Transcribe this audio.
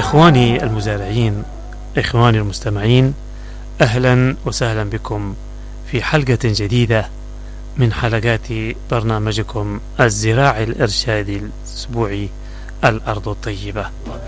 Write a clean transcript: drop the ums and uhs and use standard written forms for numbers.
إخواني المزارعين، إخواني المستمعين، أهلا وسهلا بكم في حلقة جديدة من حلقات برنامجكم الزراعي الإرشادي الأسبوعي الأرض الطيبة.